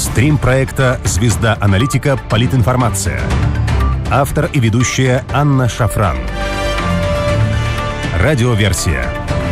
Стрим проекта «Звезда аналитика. Политинформация». Автор и ведущая Анна Шафран. Радиоверсия.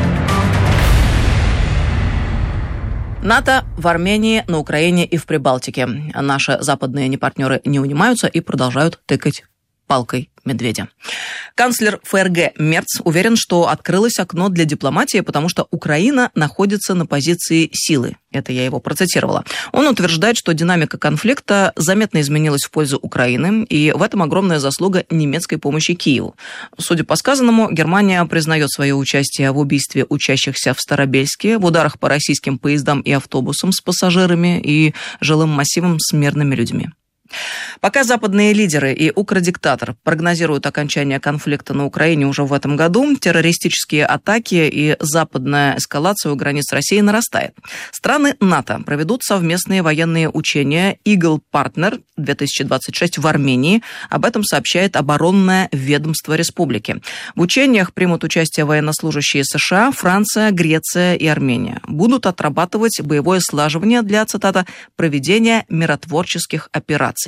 НАТО в Армении, на Украине и в Прибалтике. Наши западные партнеры не унимаются и продолжают тыкать палкой медведя. Канцлер ФРГ Мерц уверен, что открылось окно для дипломатии, потому что Украина находится на позиции силы. Это я его процитировала. Он утверждает, что динамика конфликта заметно изменилась в пользу Украины, и в этом огромная заслуга немецкой помощи Киеву. Судя по сказанному, Германия признает свое участие в убийстве учащихся в Старобельске, в ударах по российским поездам и автобусам с пассажирами и жилым массивом с мирными людьми. Пока западные лидеры и укрдиктатор прогнозируют окончание конфликта на Украине уже в этом году, террористические атаки и западная эскалация у границ России нарастает. Страны НАТО проведут совместные военные учения «Eagle Partner» 2026 в Армении. Об этом сообщает оборонное ведомство республики. В учениях примут участие военнослужащие США, Франция, Греция и Армения. Будут отрабатывать боевое слаживание для, цитата, «проведения миротворческих операций».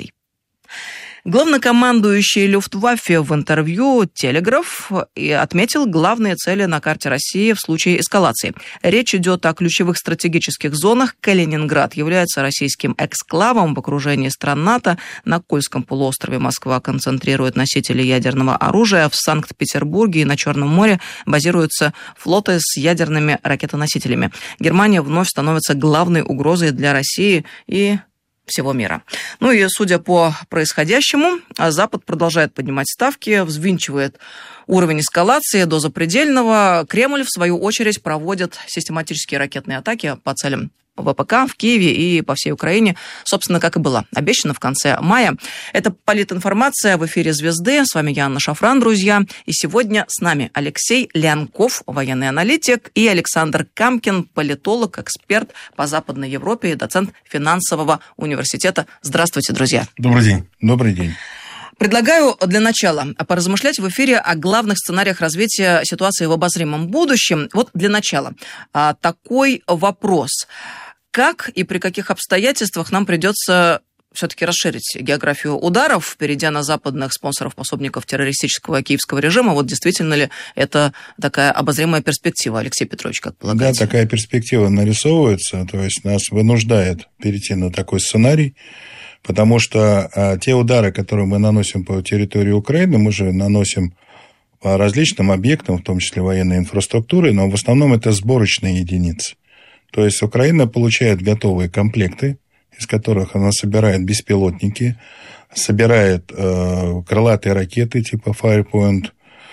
Главнокомандующий Люфтваффе в интервью «Телеграф» отметил главные цели на карте России в случае эскалации. Речь идет о ключевых стратегических зонах. Калининград является российским эксклавом в окружении стран НАТО. На Кольском полуострове Москва концентрирует носители ядерного оружия. В Санкт-Петербурге и на Черном море базируются флоты с ядерными ракетоносителями. Германия вновь становится главной угрозой для России и всего мира. Ну и судя по происходящему, Запад продолжает поднимать ставки, взвинчивает уровень эскалации до запредельного. Кремль, в свою очередь, проводит систематические ракетные атаки по целям ВПК в Киеве и по всей Украине, собственно, как и было обещано в конце мая. Это политинформация в эфире «Звезды». С вами я, Анна Шафран, друзья. И сегодня с нами Алексей Лянков, военный аналитик, и Александр Камкин, политолог, эксперт по Западной Европе и доцент финансового университета. Здравствуйте, друзья. Добрый день. Добрый день. Предлагаю для начала поразмышлять в эфире о главных сценариях развития ситуации в обозримом будущем. Вот для начала такой вопрос. Как и при каких обстоятельствах нам придется все-таки расширить географию ударов, перейдя на западных спонсоров-пособников террористического киевского режима? Вот действительно ли это такая обозримая перспектива, Алексей Петрович, как полагаете? Да, такая перспектива нарисовывается, то есть нас вынуждает перейти на такой сценарий, потому что те удары, которые мы наносим по территории Украины, мы же наносим по различным объектам, в том числе военной инфраструктуры, но в основном это сборочные единицы. То есть Украина получает готовые комплекты, из которых она собирает беспилотники, собирает крылатые ракеты типа Firepoint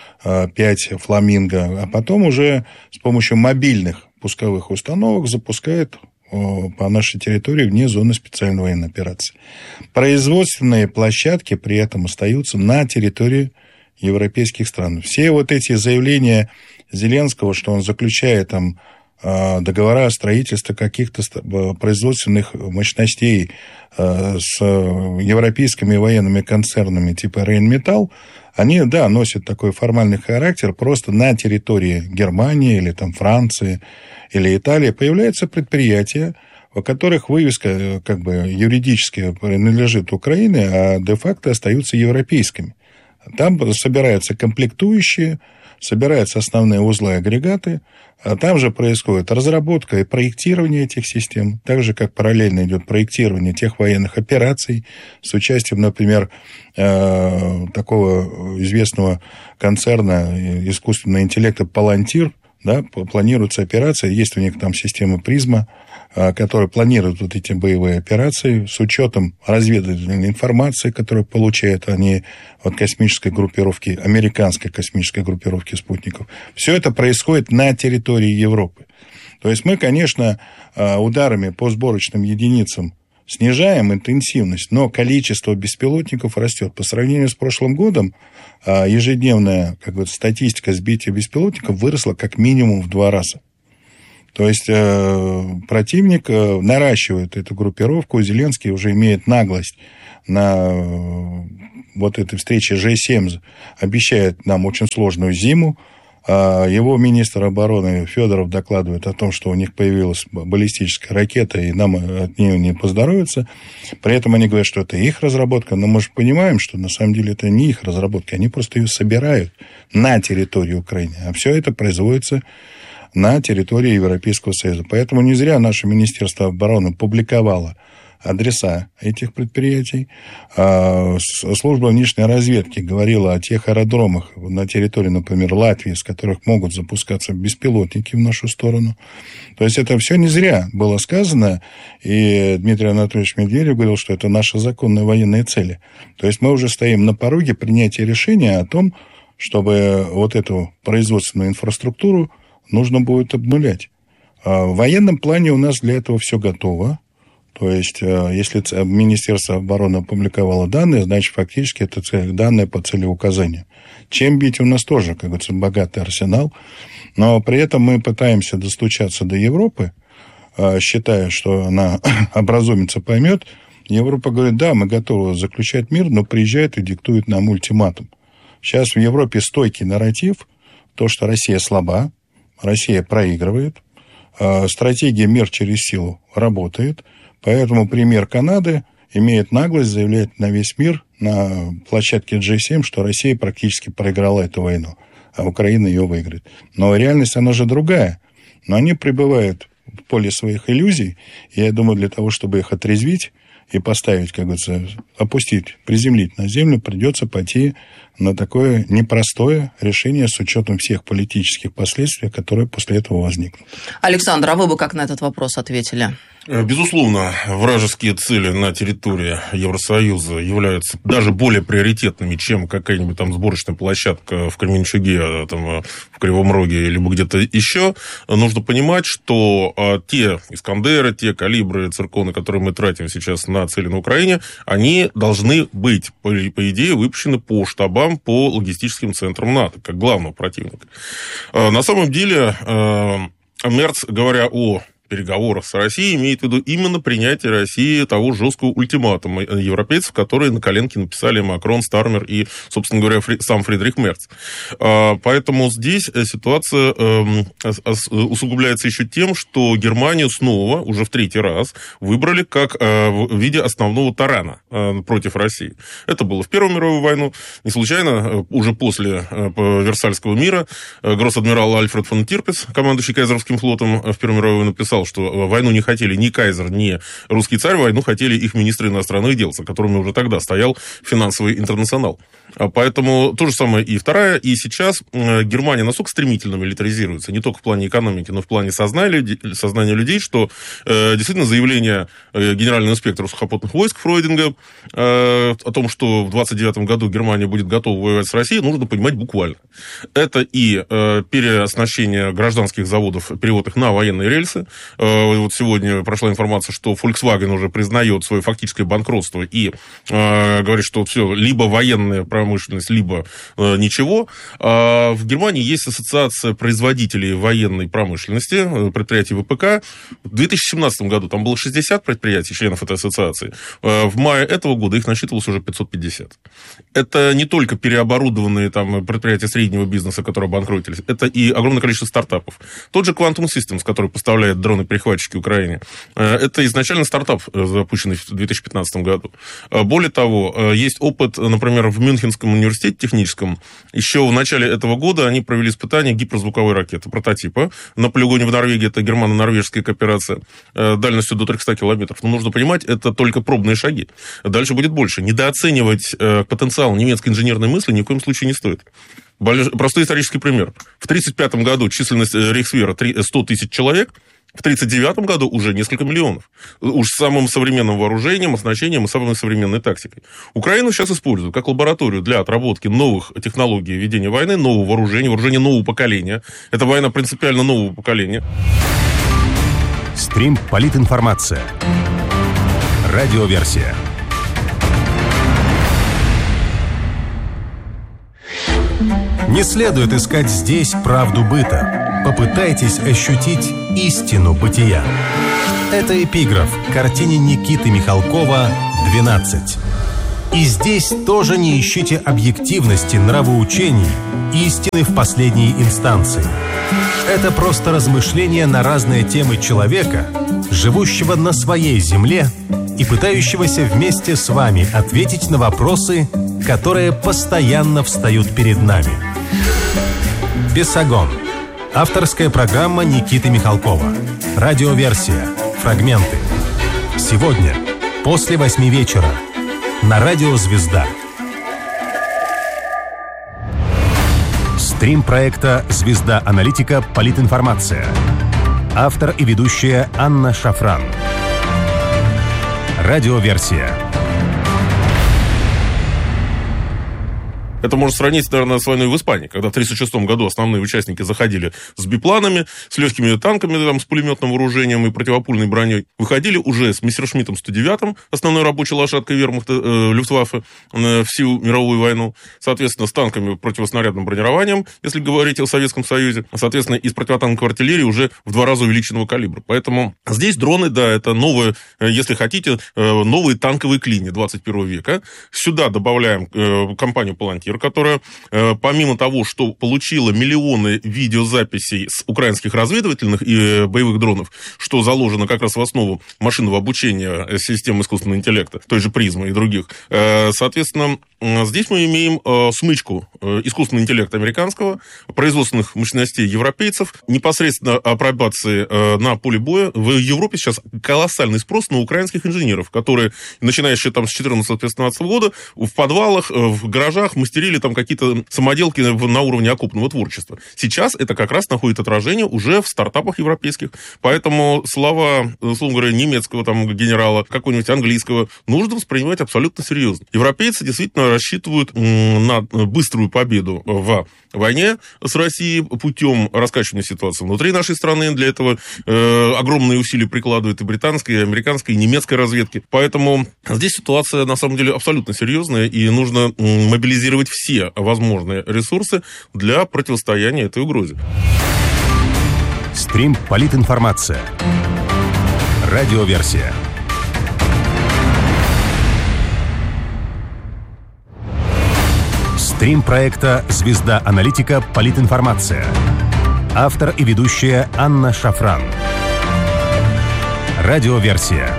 5 «Фламинго», а потом уже с помощью мобильных пусковых установок запускает по нашей территории вне зоны специальной военной операции. Производственные площадки при этом остаются на территории европейских стран. Все вот эти заявления Зеленского, что он заключает там договора о строительстве каких-то производственных мощностей с европейскими военными концернами типа Рейнметалл, они, да, носят такой формальный характер, просто на территории Германии или там Франции или Италии появляются предприятия, у которых вывеска как бы юридически принадлежит Украине, а де-факто остаются европейскими. Там собираются комплектующие, собираются основные узлы и агрегаты, а там же происходит разработка и проектирование этих систем, так же, как параллельно идет проектирование тех военных операций с участием, например, такого известного концерна искусственного интеллекта «Палантир». Да, планируются операции, есть у них там система «Призма», которая планирует вот эти боевые операции с учетом разведывательной информации, которую получают они от космической группировки, американской космической группировки спутников. Все это происходит на территории Европы. То есть мы, конечно, ударами по сборочным единицам снижаем интенсивность, но количество беспилотников растет. По сравнению с прошлым годом ежедневная статистика сбития беспилотников выросла как минимум в 2 раза. То есть противник наращивает эту группировку. Зеленский уже имеет наглость на вот этой встрече G7, обещает нам очень сложную зиму, Его министр обороны Федоров докладывает о том, что у них появилась баллистическая ракета, и нам от нее не поздоровится. При этом они говорят, что это их разработка, но мы же понимаем, что на самом деле это не их разработка, они просто ее собирают на территории Украины, а все это производится на территории Европейского Союза. Поэтому не зря наше Министерство обороны публиковало адреса этих предприятий. Служба внешней разведки говорила о тех аэродромах на территории, например, Латвии, с которых могут запускаться беспилотники в нашу сторону. То есть это все не зря было сказано, и Дмитрий Анатольевич Медведев говорил, что это наши законные военные цели. То есть мы уже стоим на пороге принятия решения о том, чтобы вот эту производственную инфраструктуру нужно будет обнулять. В военном плане у нас для этого все готово. То есть, если Министерство обороны опубликовало данные, значит, фактически это данные по целеуказанию. Чем бить, у нас тоже, как говорится, богатый арсенал. Но при этом мы пытаемся достучаться до Европы, считая, что она образумится, поймет. Европа говорит, да, мы готовы заключать мир, но приезжает и диктует нам ультиматум. Сейчас в Европе стойкий нарратив, то, что Россия слаба, Россия проигрывает, стратегия «мир через силу» работает. Поэтому премьер Канады имеет наглость заявлять на весь мир на площадке G7, что Россия практически проиграла эту войну, а Украина ее выиграет. Но реальность, она же другая. Но они пребывают в поле своих иллюзий, и я думаю, для того, чтобы их отрезвить и поставить, как говорится, опустить, приземлить на землю, придется пойти на такое непростое решение с учетом всех политических последствий, которые после этого возникнут. Александр, а вы бы как на этот вопрос ответили? Безусловно, вражеские цели на территории Евросоюза являются даже более приоритетными, чем какая-нибудь там сборочная площадка в Кременчуге, там, в Кривом Роге, либо где-то еще. Нужно понимать, что те Искандеры, те калибры, цирконы, которые мы тратим сейчас на цели на Украине, они должны быть, по идее, выпущены по штабам, по логистическим центрам НАТО, как главного противника. На самом деле, Мерц, говоря о переговорах с Россией, имеет в виду именно принятие России того жесткого ультиматума европейцев, которые на коленке написали Макрон, Стармер и, собственно говоря, сам Фридрих Мерц. Поэтому здесь ситуация усугубляется еще тем, что Германию снова, уже в третий раз, выбрали как в виде основного тарана против России. Это было в Первую мировую войну. Не случайно, уже после Версальского мира, гросс-адмирал Альфред фон Тирпиц, командующий Кайзеровским флотом в Первую мировую, написал, что войну не хотели ни Кайзер, ни русский царь, войну хотели их министры иностранных дел, за которыми уже тогда стоял финансовый интернационал. Поэтому то же самое и вторая, и сейчас Германия настолько стремительно милитаризируется, не только в плане экономики, но в плане сознания людей, что действительно заявление генерального инспектора сухопутных войск Фройдинга о том, что в 29 году Германия будет готова воевать с Россией, нужно понимать буквально. Это и переоснащение гражданских заводов, перевод их на военные рельсы. Вот сегодня прошла информация, что Volkswagen уже признает свое фактическое банкротство и говорит, что все, либо военная промышленность, либо ничего. В Германии есть ассоциация производителей военной промышленности, предприятий ВПК. В 2017 году там было 60 предприятий, членов этой ассоциации. В мае этого года их насчитывалось уже 550. Это не только переоборудованные там предприятия среднего бизнеса, которые обанкротились, это и огромное количество стартапов. Тот же Quantum Systems, который поставляет дроны-перехватчики Украине, это изначально стартап, запущенный в 2015 году. Более того, есть опыт, например, в Мюнхенском университете техническом. Еще в начале этого года они провели испытания гиперзвуковой ракеты, прототипа. На полигоне в Норвегии, это германо-норвежская кооперация, дальностью до 300 километров. Но нужно понимать, это только пробные шаги. Дальше будет больше. Недооценивать потенциал немецкой инженерной мысли ни в коем случае не стоит. Простой исторический пример. В 1935 году численность Рейхсвера 100 тысяч человек, в 1939 году уже несколько миллионов. Уж с самым современным вооружением, оснащением и самой современной тактикой. Украину сейчас используют как лабораторию для отработки новых технологий ведения войны, нового вооружения, вооружения нового поколения. Это война принципиально нового поколения. Стрим «Политинформация». Радиоверсия. Не следует искать здесь правду быта. Попытайтесь ощутить истину бытия. Это эпиграф к картине Никиты Михалкова «12». И здесь тоже не ищите объективности, нравоучений, истины в последней инстанции. Это просто размышления на разные темы человека, живущего на своей земле и пытающегося вместе с вами ответить на вопросы, которые постоянно встают перед нами. «Бесогон». Авторская программа Никиты Михалкова. Радиоверсия. Фрагменты. Сегодня, после 8 вечера. На радио «Звезда». Стрим проекта «Звезда Аналитика. Политинформация». Автор и ведущая Анна Шафран. Радиоверсия. Это можно сравнить, наверное, с войной в Испании, когда в 1936 году основные участники заходили с бипланами, с легкими танками, там, с пулеметным вооружением и противопульной броней. Выходили уже с Мессершмиттом 109-м, основной рабочей лошадкой вермахта Люфтваффе всю мировую войну, соответственно, с танками противоснарядным бронированием, если говорить о Советском Союзе, соответственно, и с противотанковой артиллерией уже в 2 раза увеличенного калибра. Поэтому здесь дроны, да, это новые, если хотите, новые танковые клини 21 века. Сюда добавляем компанию «Палантир», которая, помимо того, что получила миллионы видеозаписей с украинских разведывательных и боевых дронов, что заложено как раз в основу машинного обучения систем искусственного интеллекта, той же «Призмы» и других, соответственно, здесь мы имеем смычку искусственного интеллекта американского, производственных мощностей европейцев, непосредственно апробации на поле боя. В Европе сейчас колоссальный спрос на украинских инженеров, которые, начиная еще там с 2014-2015 года, в подвалах, в гаражах мастерили там какие-то самоделки на уровне окопного творчества. Сейчас это как раз находит отражение уже в стартапах европейских. Поэтому слова, условно говоря, немецкого там генерала, какого-нибудь английского, нужно воспринимать абсолютно серьезно. Европейцы действительно рассчитывают на быструю победу в войне с Россией путем раскачивания ситуации внутри нашей страны. Для этого огромные усилия прикладывают и британская, и американская, и немецкая разведки. Поэтому здесь ситуация, на самом деле, абсолютно серьезная, и нужно мобилизировать все возможные ресурсы для противостояния этой угрозе. Стрим «Политинформация». Радиоверсия. Стрим проекта «Звезда Аналитика. Политинформация». Автор и ведущая Анна Шафран. Радиоверсия.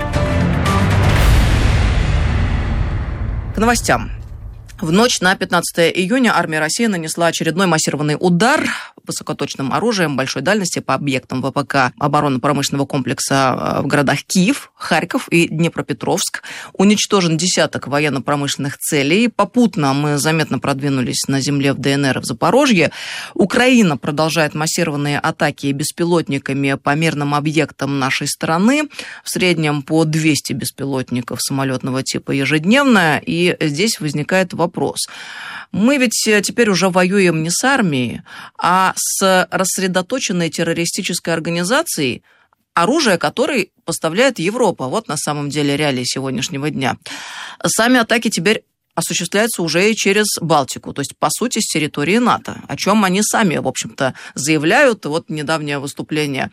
К новостям. В ночь на 15 июня армия России нанесла очередной массированный удар высокоточным оружием большой дальности по объектам ВПК оборонно-промышленного комплекса в городах Киев, Харьков и Днепропетровск. Уничтожен десяток военно-промышленных целей. Попутно мы заметно продвинулись на земле в ДНР и в Запорожье. Украина продолжает массированные атаки беспилотниками по мирным объектам нашей страны. В среднем по 200 беспилотников самолетного типа ежедневно. И здесь возникает вопрос. Мы ведь теперь уже воюем не с армией, а с рассредоточенной террористической организацией, оружие которой поставляет Европа. Вот на самом деле реалии сегодняшнего дня. Сами атаки теперь осуществляются уже и через Балтику, то есть, по сути, с территории НАТО, о чем они сами, в общем-то, заявляют. Вот недавнее выступление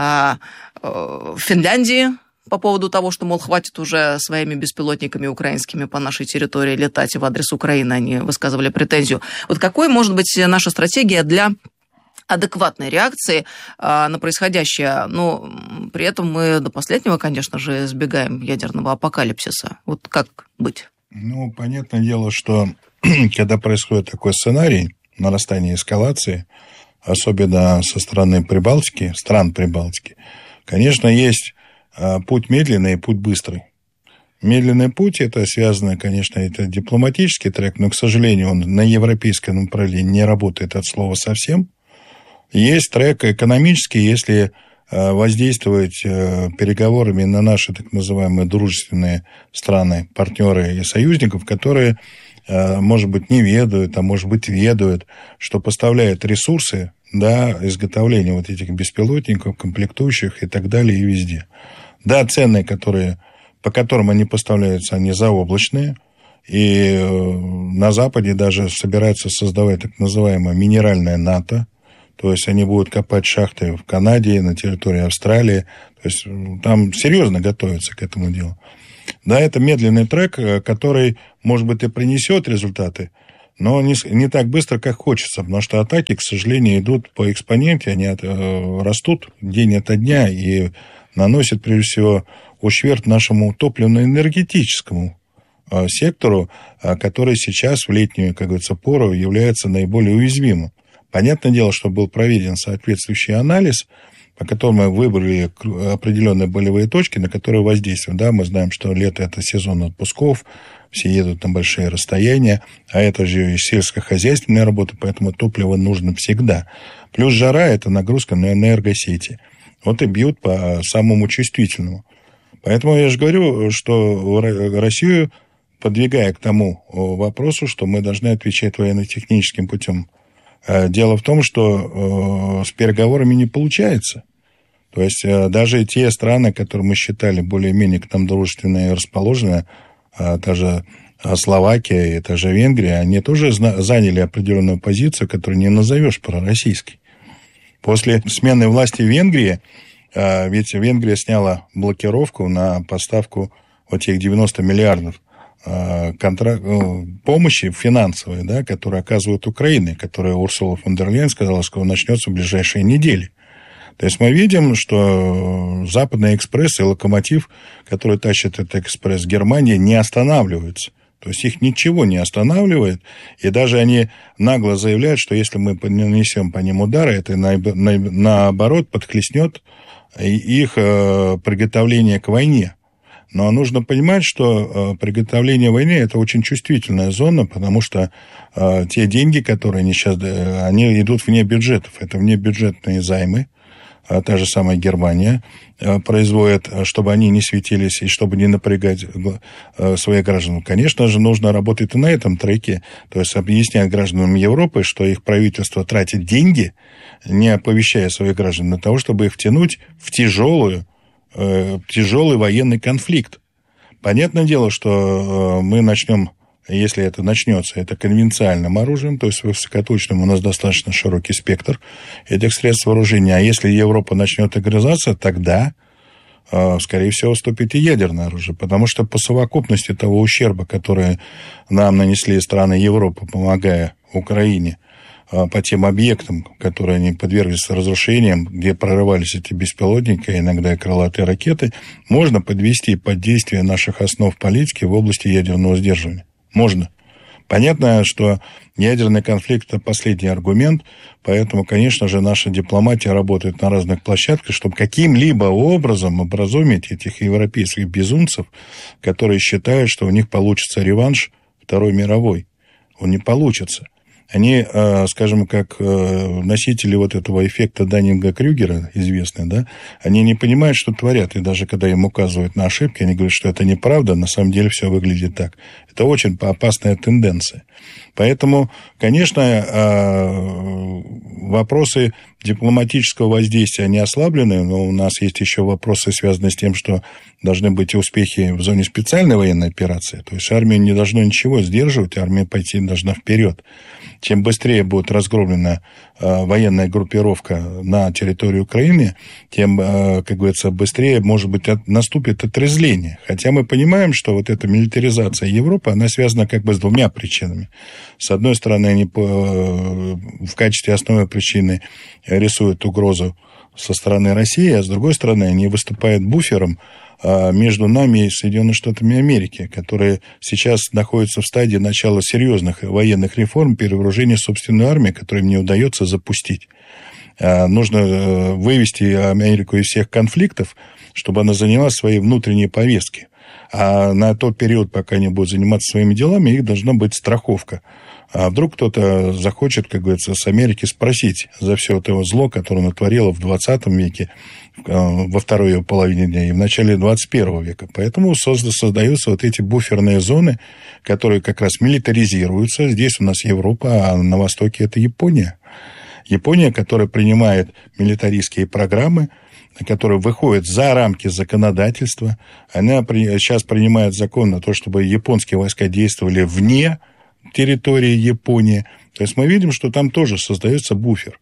в Финляндии по поводу того, что, мол, хватит уже своими беспилотниками украинскими по нашей территории летать в адрес Украины, они высказывали претензию. Вот какой может быть наша стратегия для адекватной реакции на происходящее? Но при этом мы до последнего, конечно же, избегаем ядерного апокалипсиса. Вот как быть? Ну, понятное дело, что когда происходит такой сценарий нарастания эскалации, особенно со стороны Прибалтики, стран Прибалтики, конечно, есть путь медленный и путь быстрый. Медленный путь, это связано, конечно, это дипломатический трек, но, к сожалению, он на европейском направлении не работает от слова совсем. Есть трек экономический, если воздействовать переговорами на наши так называемые дружественные страны, партнеры и союзников, которые, может быть, не ведают, а может быть, ведают, что поставляют ресурсы для изготовления вот этих беспилотников, комплектующих и так далее, и везде. Да, цены, по которым они поставляются, они заоблачные. И на Западе даже собираются создавать так называемое минеральное НАТО. То есть они будут копать шахты в Канаде, на территории Австралии. То есть там серьезно готовятся к этому делу. Да, это медленный трек, который, может быть, и принесет результаты, но не так быстро, как хочется, потому что атаки, к сожалению, идут по экспоненте, они растут день ото дня и наносят, прежде всего, ущерб нашему топливно-энергетическому сектору, который сейчас в летнюю, как говорится, пору является наиболее уязвимым. Понятное дело, что был проведен соответствующий анализ, по которому мы выбрали определенные болевые точки, на которые воздействуем. Да, мы знаем, что лето – это сезон отпусков, все едут на большие расстояния, а это же и сельскохозяйственная работа, поэтому топливо нужно всегда. Плюс жара – это нагрузка на энергосети. Вот и бьют по самому чувствительному. Поэтому я же говорю, что Россию подвигая к тому вопросу, что мы должны отвечать военно-техническим путем. Дело в том, что с переговорами не получается. То есть даже те страны, которые мы считали более-менее к нам дружественно расположены, та же Словакия и та же Венгрия, они тоже заняли определенную позицию, которую не назовешь пророссийской. После смены власти в Венгрии, ведь Венгрия сняла блокировку на поставку вот тех 90 миллиардов помощи финансовой, да, которую оказывает Украина, которая Урсула фон дер Ляйен сказала, что начнется в ближайшие недели. То есть мы видим, что Западный экспресс и Локомотив, который тащит этот экспресс в Германии, не останавливаются. То есть их ничего не останавливает, и даже они нагло заявляют, что если мы нанесем по ним удары, это наоборот подхлестнет их приготовление к войне. Но нужно понимать, что приготовление войны – это очень чувствительная зона, потому что те деньги, которые они сейчас, они идут вне бюджетов. Это внебюджетные займы. Та же самая Германия производит, чтобы они не светились и чтобы не напрягать своих граждан. Конечно же, нужно работать и на этом треке, то есть объяснять гражданам Европы, что их правительство тратит деньги, не оповещая своих граждан, для того, чтобы их втянуть в тяжелый военный конфликт. Понятное дело, что мы начнем, если это начнется, это конвенциальным оружием, то есть высокоточным, у нас достаточно широкий спектр этих средств вооружения. А если Европа начнет огрызаться, тогда, скорее всего, вступит и ядерное оружие, потому что по совокупности того ущерба, который нам нанесли страны Европы, помогая Украине, по тем объектам, которые они подверглись разрушениям, где прорывались эти беспилотники, иногда и крылатые ракеты, можно подвести под действие наших основ политики в области ядерного сдерживания. Можно. Понятно, что ядерный конфликт – это последний аргумент, поэтому, конечно же, наша дипломатия работает на разных площадках, чтобы каким-либо образом образумить этих европейских безумцев, которые считают, что у них получится реванш Второй мировой. Он не получится. Они, скажем, как носители вот этого эффекта Даннинга-Крюгера, известный, да, они не понимают, что творят. И даже когда им указывают на ошибки, они говорят, что это неправда, на самом деле все выглядит так. Это очень опасная тенденция. Поэтому, конечно, вопросы дипломатического воздействия, они ослаблены, но у нас есть еще вопросы, связанные с тем, что должны быть успехи в зоне специальной военной операции. То есть армия не должна ничего сдерживать, армия пойти должна вперед. Чем быстрее будет разгромлена военная группировка на территории Украины, тем, как говорится, быстрее, может быть, наступит отрезвление. Хотя мы понимаем, что вот эта милитаризация Европы, она связана как бы с двумя причинами. С одной стороны, они в качестве основной причины рисуют угрозу со стороны России, а с другой стороны, они выступают буфером между нами и Соединенными Штатами Америки, которые сейчас находятся в стадии начала серьезных военных реформ, перевооружения собственной армии, которую им не удается запустить. Нужно вывести Америку из всех конфликтов, чтобы она заняла свои внутренние повестки. А на тот период, пока они будут заниматься своими делами, их должна быть страховка. А вдруг кто-то захочет, как говорится, с Америки спросить за все это зло, которое натворило в 20 веке, во второй его половине дня и в начале 21 века. Поэтому создаются вот эти буферные зоны, которые как раз милитаризируются. Здесь у нас Европа, а на востоке это Япония. Япония, которая принимает милитаристские программы, которые выходят за рамки законодательства. Она сейчас принимает закон на то, чтобы японские войска действовали вне территории Японии. То есть мы видим, что там тоже создается буфер.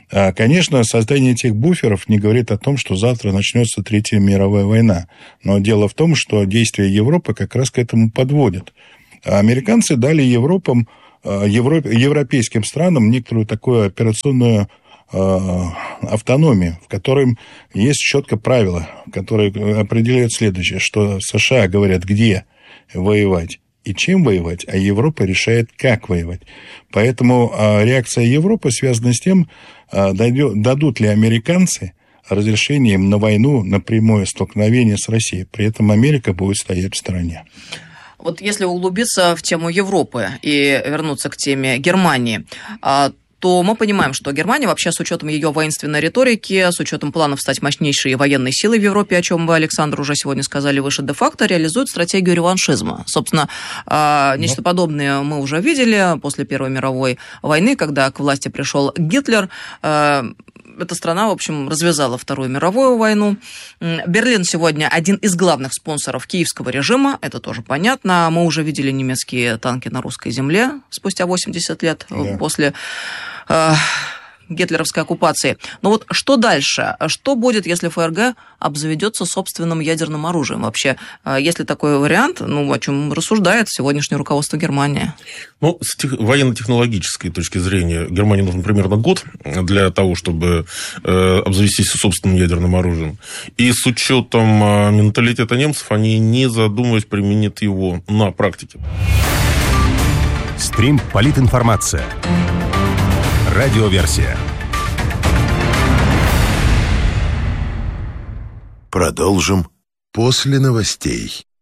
Конечно, создание этих буферов не говорит о том, что завтра начнется Третья мировая война. Но дело в том, что действия Европы как раз к этому подводят. Американцы дали европейским странам некоторую такую операционную автономию, в которой есть четко правила, которые определяют следующее, что США говорят, где воевать и чем воевать, а Европа решает, как воевать. Поэтому реакция Европы связана с тем, дадут ли американцы разрешение им на войну, на прямое столкновение с Россией. При этом Америка будет стоять в стороне. Вот если углубиться в тему Европы и вернуться к теме Германии, то мы понимаем, что Германия вообще с учетом ее воинственной риторики, с учетом планов стать мощнейшей военной силой в Европе, о чем вы, Александр, уже сегодня сказали выше, де-факто реализует стратегию реваншизма. Собственно, нечто подобное мы уже видели после Первой мировой войны, когда к власти пришел Гитлер. Эта страна, в общем, развязала Вторую мировую войну. Берлин сегодня один из главных спонсоров киевского режима, это тоже понятно. Мы уже видели немецкие танки на русской земле спустя 80 лет после гитлеровской оккупации. Но вот что дальше? Что будет, если ФРГ обзаведется собственным ядерным оружием? Вообще, есть ли такой вариант, о чем рассуждает сегодняшнее руководство Германии? С военно-технологической точки зрения Германии нужен примерно год для того, чтобы обзавестись собственным ядерным оружием. И с учетом менталитета немцев, они, не задумываясь, применят его на практике. Стрим «Политинформация». Радиоверсия. Продолжим после новостей.